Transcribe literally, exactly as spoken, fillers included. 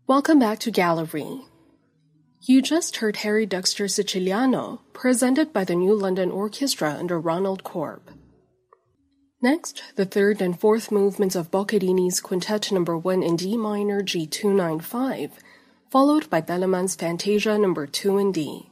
Welcome back to Gallery. You just heard Harry Dexter Siciliano, presented by the New London Orchestra under Ronald Korb. Next, the third and fourth movements of Boccherini's Quintet number one in D minor G two ninety-five, followed by Telemann's Fantasia number two in D.